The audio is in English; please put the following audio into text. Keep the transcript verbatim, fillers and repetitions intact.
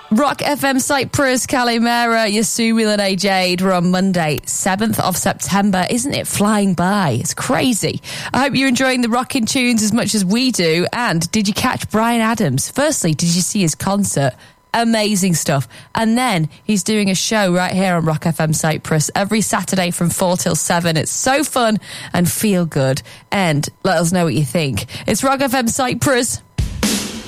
Rock F M Cyprus, Calimera, Yasumi Lene Jade. We're on Monday, seventh of September. Isn't it flying by? It's crazy. I hope you're enjoying the rocking tunes as much as we do. And did you catch Bryan Adams? Firstly, did you see his concert? Amazing stuff. And then he's doing a show right here on Rock F M Cyprus every Saturday from four till seven. It's so fun and feel good. And let us know what you think. It's Rock F M Cyprus.